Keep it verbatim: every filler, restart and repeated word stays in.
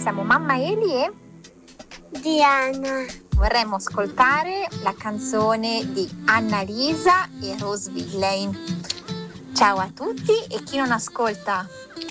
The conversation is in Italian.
siamo mamma Eli e Diana. Vorremmo ascoltare la canzone di Annalisa e Rose Villain. Ciao a tutti, e chi non ascolta